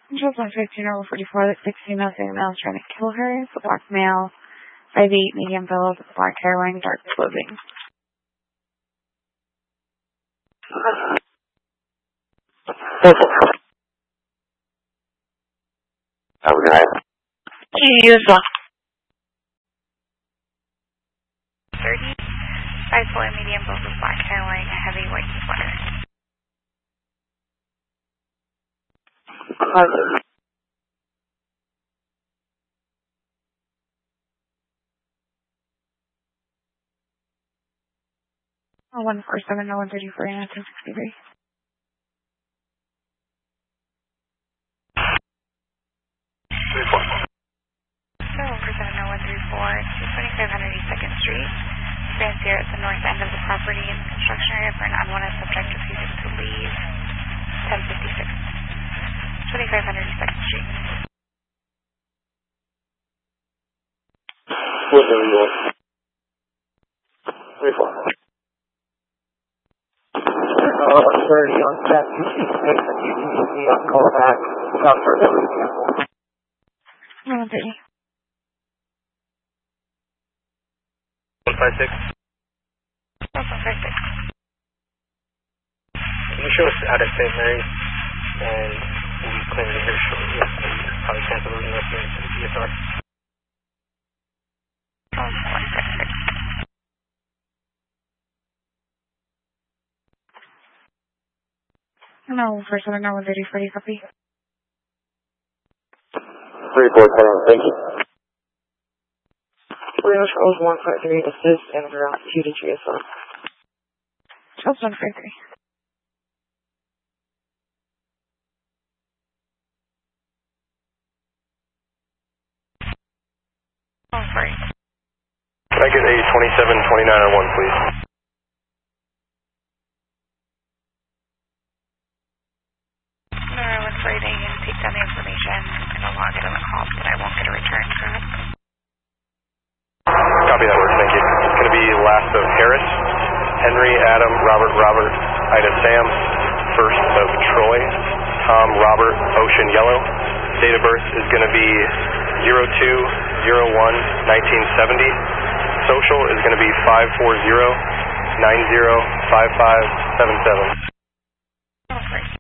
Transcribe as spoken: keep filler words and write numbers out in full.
Just one fifteen over forty-four, that's sixteen oh seven males trying to kill her. It's a black male, five eight, medium build, black hair, wearing dark clothing. Have a good night. You as well. thirty, five foot, medium build, with black hair, wearing a heavy white sweater. Positive. Oh, one four seven, oh one thirty-four, and ten sixty-three. So, one four seven, oh one three four, twenty-five hundred East second Street. Stands here at the north end of the property in the construction area for an unwanted subject refusing to leave. ten fifty-six. twenty-five hundred East second Street. What are you doing? three four. Oh, sorry, on that six, you can see on call back. Stop for the example. one thirty. one five six. one five six. Can you show us out at Saint Mary's? And we claim it here shortly. Yes, probably cancel the rest of the D S R. one five six. No, first one, no one thirty, forty, copy. three four seven, thank you. Williams Rose one five three, assist and around two to G S R. Charles one five three. Oh, sorry. Can I get a twenty-seven twenty-nine oh one, please? No, I went for it and take down the information and I'll log it on the call, but I won't get a return, correct? Copy that works, thank you. It's going to be last of Harris, Henry, Adam, Robert, Robert, Ida, Sam, first of Troy, Tom, Robert, Ocean, Yellow. Date of birth is going to be zero two zero one nineteen seventy. Social is going to be five four zero nine zero five five seven seven. Oh, sorry.